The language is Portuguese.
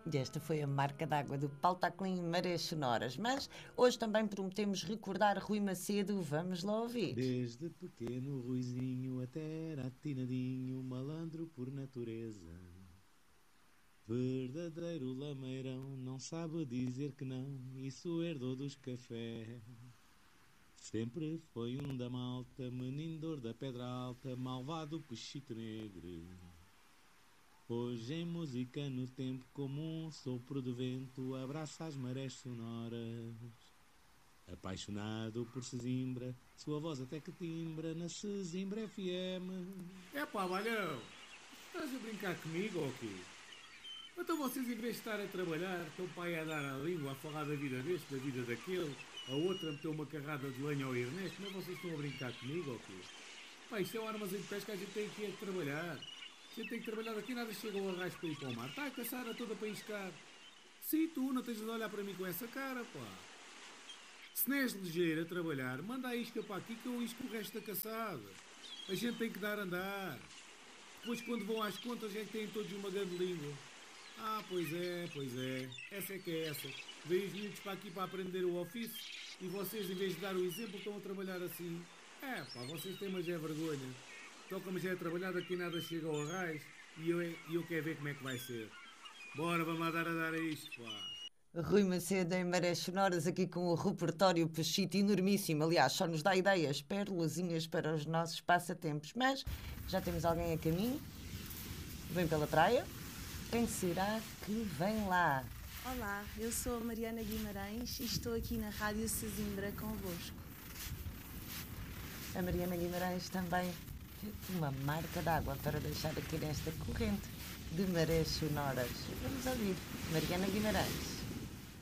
E esta foi a marca d'água do Paltaclim Marés Sonoras. Mas hoje também prometemos recordar Rui Macedo. Vamos lá ouvir. Desde pequeno Ruizinho até era atinadinho, malandro por natureza. Verdadeiro lameirão, não sabe dizer que não, isso herdou dos cafés. Sempre foi um da malta, menino dor da pedra alta, malvado peixito negro. Hoje em música no tempo, como um sopro de vento, abraça as marés sonoras. Apaixonado por Sesimbra, sua voz até que timbra na Sesimbra FM. É pá, Malhão, estás a brincar comigo ou quê? Então vocês, em vez de estarem a trabalhar, estão para aí a dar a língua, a falar da vida deste, da vida daquele, a outra meteu uma carrada de lenha ao Ernesto, mas vocês estão a brincar comigo ou quê? Pá, isto é um armazém de pesca, a gente tem que ir a trabalhar. A gente tem que trabalhar daqui, nada chega ao arrasto para ir para o mar. Está a caçar a toda para iscar. Sim, tu não tens de olhar para mim com essa cara, pá. Se não és ligeiro a trabalhar, manda a isca para aqui que eu isco o resto da caçada. A gente tem que dar a andar. Depois, quando vão às contas, é que têm todos uma grande língua. Ah, pois é. Essa é que é essa. Veio os miúdos para aqui para aprender o ofício e vocês, em vez de dar o exemplo, estão a trabalhar assim. É, pá, vocês têm, mas é vergonha. Então, como já é trabalhar, daqui nada chega ao arraiz e eu quero ver como é que vai ser. Bora, vamos lá dar a isto, pá. Rui Macedo em Marés Sonoras, aqui com o repertório Peixito enormíssimo. Aliás, só nos dá ideias, pérolazinhas para os nossos passatempos. Mas já temos alguém a caminho. Vem pela praia. Quem será que vem lá? Olá, eu sou a Mariana Guimarães e estou aqui na Rádio Sesimbra convosco. A Mariana Guimarães também tem uma marca d'água para deixar aqui nesta corrente de Marés Sonoras. Vamos ouvir Mariana Guimarães.